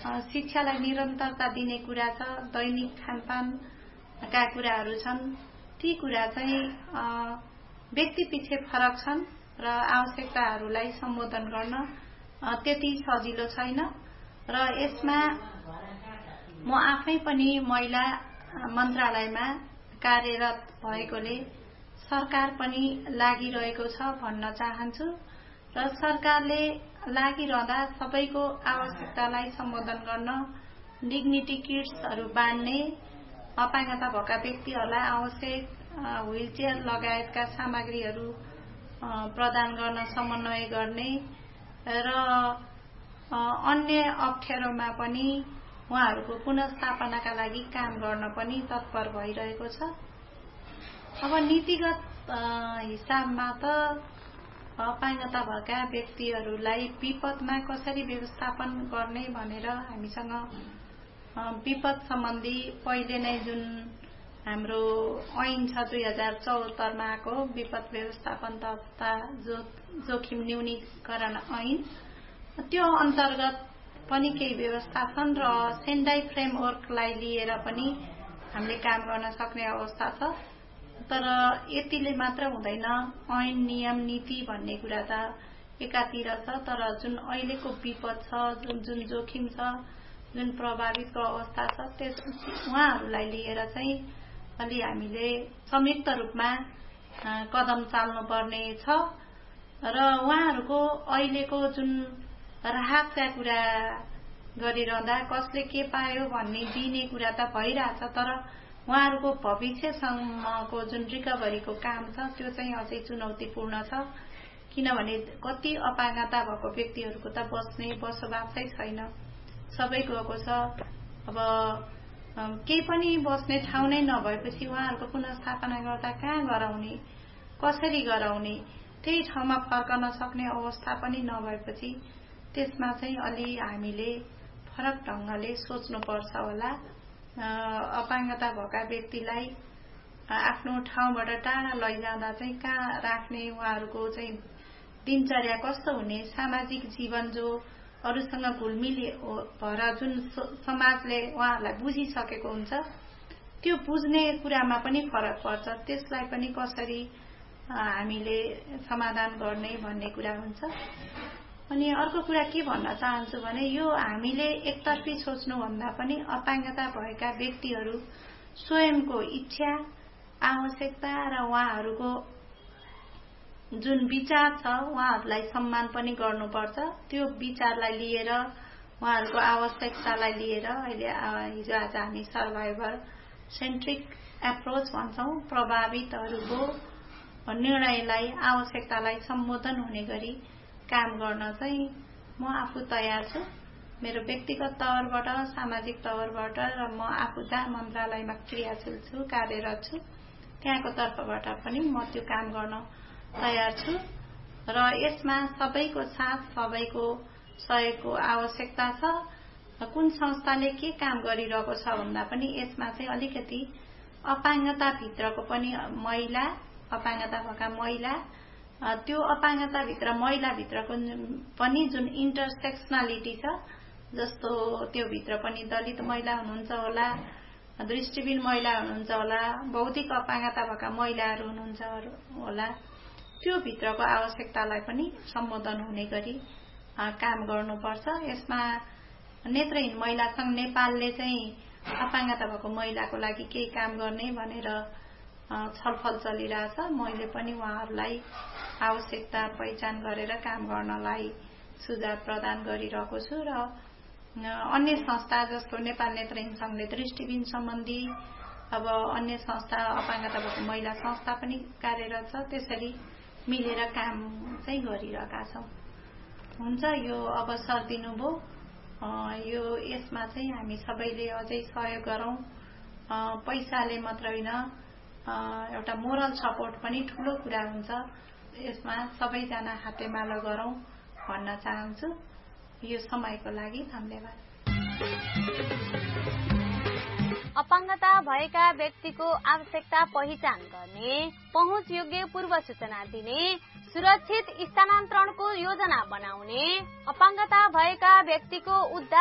शिक्षालाई निरन्तरता दिने कुरा छ, दैनिक खानपानका कुराहरू छन्। ती कुरा चाहिँ व्यक्ति पछि फरक छन् र आवश्यकताहरूलाई सम्बोधन गर्न त्यति सजिलो छैन। र यसमा म आफै पनि महिला मन्त्रालयमा कार्यरत भएकोले सरकार पनि लागिरहेको छ भन्न चाहन्छु। र सरकारले लागिरहँदा सबैको आवश्यकतालाई सम्बोधन गर्न डिग्निटी किट्सहरू बाँड्ने, अपाङ्गता भएका व्यक्तिहरूलाई आवश्यक व्हीलचेयर लगायतका सामग्रीहरू प्रदान गर्न समन्वय गर्ने र अन्य अप्ठ्यारोमा पनि उहाँहरूको पुनर्स्थापनाका लागि काम गर्न पनि तत्पर भइरहेको छ। अब नीतिगत हिसाबमा त अपाङ्गता भएका व्यक्तिहरूलाई विपदमा कसरी व्यवस्थापन गर्ने भनेर हामीसँग विपद सम्बन्धी पहिले नै जुन हाम्रो ऐन छ 2074 मा आएको विपद व्यवस्थापन तथा जोखिम न्यूनीकरण ऐन, त्यो अन्तर्गत पनि केही व्यवस्था छन् र सेन्डाई फ्रेमवर्कलाई लिएर पनि हामीले काम गर्न सक्ने अवस्था छ। तर यतिले मात्र हुँदैन। ऐन, नियम, नीति भन्ने कुरा त एकातिर छ, तर जुन अहिलेको विपद छ, जुन जोखिम छ, जुन प्रभावितको अवस्था छ, त्यस उहाँहरूलाई लिएर चाहिँ अलि हामीले संयुक्त रूपमा कदम चाल्नुपर्ने छ। र उहाँहरूको अहिलेको जुन राहतका कुरा गरिरहँदा कसले के पायो भन्ने दिने कुरा त भइरहेछ, तर उहाँहरूको भविष्यसम्मको जुन रिकभरीको काम छ त्यो चाहिँ अझै चुनौतीपूर्ण छ। किनभने कति अपाङ्गता भएको व्यक्तिहरूको त बस्ने बसोबासै छैन, सबै गएको छ। अब केही पनि बस्ने ठाउँ नै नभएपछि उहाँहरूको पुनर्स्थापना गर्दा कहाँ गराउने, कसरी गराउने, त्यही ठाउँमा फर्कन सक्ने अवस्था पनि नभएपछि त्यसमा चाहिँ अलि हामीले फरक ढंगले सोच्नुपर्छ होला। अपाङ्गता भएका व्यक्तिलाई आफ्नो ठाउँबाट टाढा लैजाँदा चाहिँ कहाँ राख्ने, उहाँहरूको चाहिँ दिनचर्या कस्तो हुने, सामाजिक जीवन जो अरूसँग घुलमिल भएर जुन समाजले उहाँहरूलाई बुझिसकेको हुन्छ त्यो बुझ्ने कुरामा पनि फरक पर्छ। त्यसलाई पनि कसरी हामीले समाधान गर्ने भन्ने कुरा हुन्छ। अनि अर्को कुरा के भन्न चाहन्छु भने यो हामीले एकतर्फी सोच्नुभन्दा पनि अपाङ्गता भएका व्यक्तिहरू स्वयंको इच्छा, आवश्यकता र उहाँहरूको जुन विचार छ उहाँहरूलाई सम्मान पनि गर्नुपर्छ। त्यो विचारलाई लिएर, उहाँहरूको आवश्यकतालाई लिएर अहिले हिजो आज हामी सर्भाइभर सेन्ट्रिक एप्रोच भन्छौं। प्रभावितहरूको निर्णयलाई, आवश्यकतालाई सम्बोधन हुने गरी काम गर्न चाहिँ म आफू तयार छु। मेरो व्यक्तिगत तवरबाट, सामाजिक तवरबाट र म आफू जहाँ मन्त्रालयमा क्रियाशील छु, कार्यरत छु, त्यहाँको तर्फबाट पनि म त्यो काम गर्न तयार छु। र यसमा सबैको साथ, सबैको सहयोगको आवश्यकता छ। कुन संस्थाले के काम गरिरहेको छ भन्दा पनि यसमा चाहिँ अलिकति अपाङ्गता भित्रको पनि महिला, अपाङ्गता भएका महिला, त्यो अपाङ्गता भित्र महिला भित्रको पनि जुन इन्टरसेक्सनालिटी छ, जस्तो त्यो भित्र पनि दलित महिला हुनुहुन्छ होला, दृष्टिहीन महिला हुनुहुन्छ होला, बौद्धिक अपाङ्गता भएका महिलाहरू हुनुहुन्छ होला, त्यो भित्रको आवश्यकतालाई पनि सम्बोधन हुने गरी काम गर्नुपर्छ। यसमा नेत्रहीन महिला संघ नेपालले चाहिँ अपाङ्गता भएको महिलाको लागि केही काम गर्ने भनेर छलफल चलिरहेछ। मैले पनि उहाँहरूलाई आवश्यकता पहिचान गरेर काम गर्नलाई सुझाव प्रदान गरिरहेको छु। र अन्य संस्था जस्तो नेपाल नेत्रहीन संघले दृष्टिहीन सम्बन्धी, अब अन्य संस्था अपाङ्गता भएको महिला संस्था पनि कार्यरत छ, त्यसरी मिलेर काम चाहिँ गरिरहेका छौं। हुन्छ, यो अवसर दिनुभयो, यो यसमा चाहिँ हामी सबैले अझै सहयोग गरौं। पैसाले मात्र होइन, एउटा मोरल सपोर्ट पनि ठूलो कुरा हुन्छ। यसमा सबैजना हातेमालो गरौं भन्न चाहन्छु। यो समयको लागि धन्यवाद। अपाङ्गता भएका व्यक्तिको आवश्यकता पहिचान गर्ने, पहुँच योग्य पूर्व सूचना दिने, सुरक्षित स्थानान्तरणको योजना बनाउने, अपाङ्गता भएका व्यक्तिको उद्धार